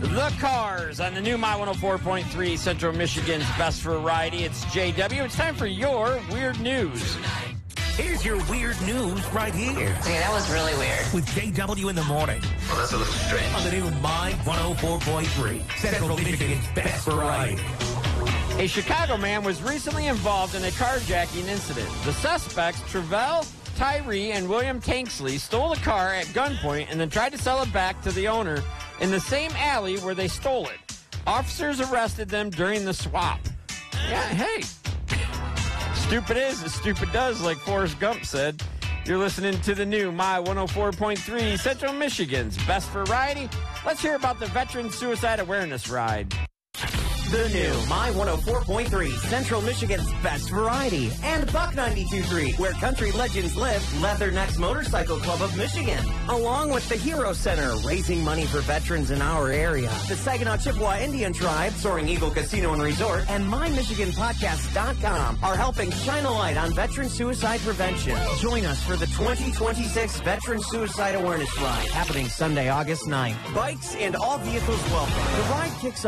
The Cars on the new My 104.3 Central Michigan's Best Variety. It's JW. It's time for your weird news. Here's your weird news right here. Okay, that was really weird. With JW in the morning. Well, that's a little strange. On the new My 104.3 Central Michigan's Best Variety. A Chicago man was recently involved in a carjacking incident. The suspects, Travell, Tyree, and William Tanksley, stole the car at gunpoint and then tried to sell it back to the owner in the same alley where they stole it. Officers arrested them during the swap. Yeah, hey. Stupid is as stupid does, like Forrest Gump said. You're listening to the new My 104.3 Central Michigan's Best Variety. Let's hear about the Veteran Suicide Awareness Ride. The new My 104.3 Central Michigan's Best Variety and Buck 92.3, where country legends live, Leathernecks Motorcycle Club of Michigan, along with the Hero Center, raising money for veterans in our area, the Saginaw Chippewa Indian Tribe, Soaring Eagle Casino and Resort, and MyMichiganPodcast.com are helping shine a light on veteran suicide prevention. Join us for the 2026 Veteran Suicide Awareness Ride, happening Sunday, August 9th. Bikes and all vehicles welcome. The ride kicks off